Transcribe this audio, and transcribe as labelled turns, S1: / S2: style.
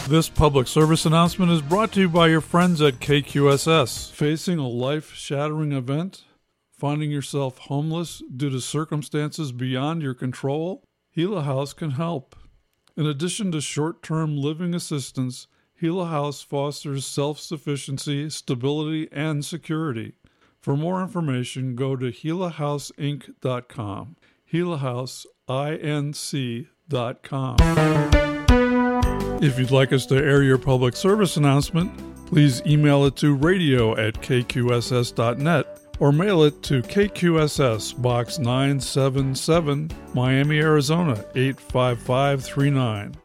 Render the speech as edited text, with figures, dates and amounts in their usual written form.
S1: This public service announcement is brought to you by your friends at KQSS. Facing a life-shattering event? Finding yourself homeless due to circumstances beyond your control? Gila House can help. In addition to short-term living assistance, Gila House fosters self-sufficiency, stability, and security. For more information, go to GilaHouseInc.com. GilaHouseInc.com. If you'd like us to air your public service announcement, please email it to radio@kqss.net or mail it to KQSS, Box 977, Miami, Arizona, 85539.